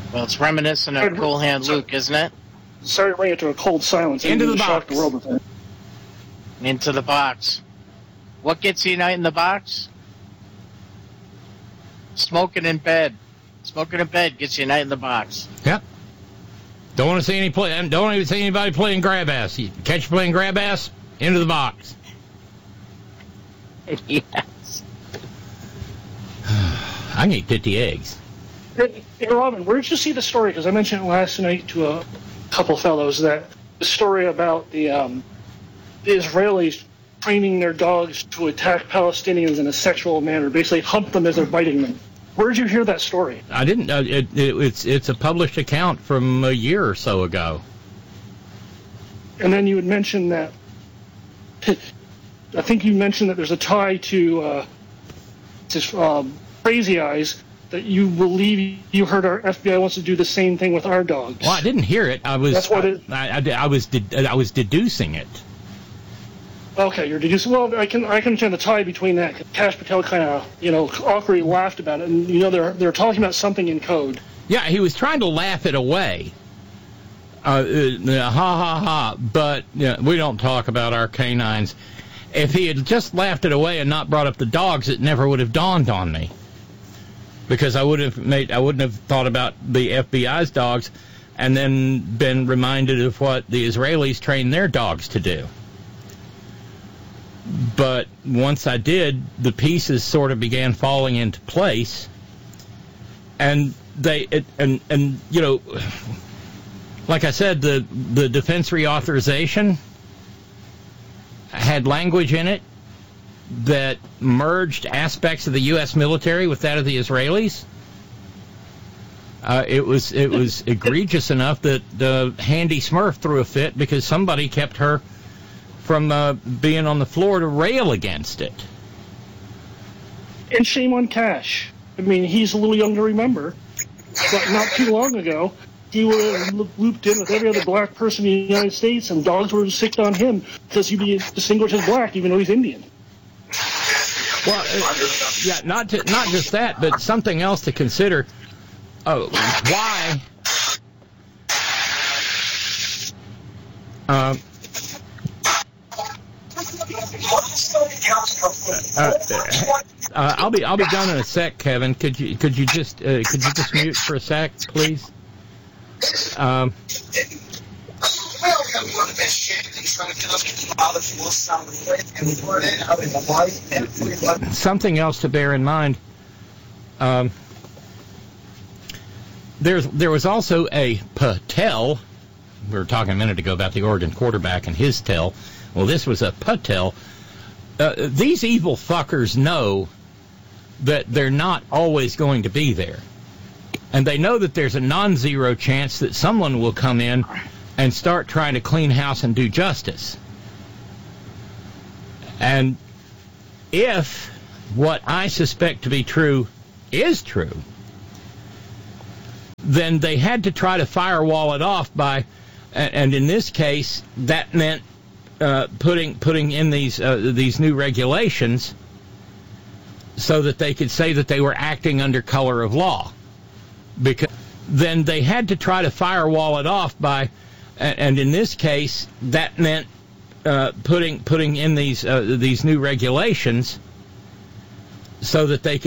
Well, it's reminiscent of Cool Hand Luke, isn't it? Sorry to bring it to a cold silence. Into the box. The world with it. Into the box. What gets you night in the box? Smoking in bed. Smoking in bed gets you night in the box. Yep. Don't want to see don't even see anybody playing grab ass. You catch you playing grab ass, into the box. Yes. I can eat 50 eggs. Hey, Robin, where did you see the story? Because I mentioned it last night to a couple fellows, that the story about the Israelis training their dogs to attack Palestinians in a sexual manner, basically hump them as they're biting them. Where did you hear that story? I didn't. It's a published account from a year or so ago. And then you had mentioned that. I think you mentioned that there's a tie to Crazy Eyes, that you believe you heard our FBI wants to do the same thing with our dogs. Well, I didn't hear it. I was. That's what it. I was deducing it. Okay, you're deducing. Well, I can understand the tie between that. Kash Patel kind of, awkwardly laughed about it, and they're talking about something in code. Yeah, he was trying to laugh it away. Ha ha ha! But we don't talk about our canines. If he had just laughed it away and not brought up the dogs, it never would have dawned on me. Because I wouldn't have thought about the FBI's dogs, and then been reminded of what the Israelis train their dogs to do. But once I did, the pieces sort of began falling into place, and like I said, the defense reauthorization had language in it that merged aspects of the U.S. military with that of the Israelis. It was egregious enough that Handy Smurf threw a fit because somebody kept her from being on the floor to rail against it. And shame on Kash. I mean, he's a little young to remember, but not too long ago, he would have looped in with every other black person in the United States, and dogs would have sicked on him because he'd be distinguished as black, even though he's Indian. Well, yeah, not just that, but something else to consider. Oh, why? I'll be done in a sec, Kevin. Could you just mute for a sec, please? Something else to bear in mind. There was also a Patel. We were talking a minute ago about the Oregon quarterback and his tell. Well, this was a Patel. These evil fuckers know that they're not always going to be there. And they know that there's a non-zero chance that someone will come in and start trying to clean house and do justice. And if what I suspect to be true is true, then they had to try to firewall it off by, and in this case, that meant putting in these new regulations so that they could say that they were acting under color of law. Because then they had to try to firewall it off by, and in this case, that meant putting in these new regulations so that they could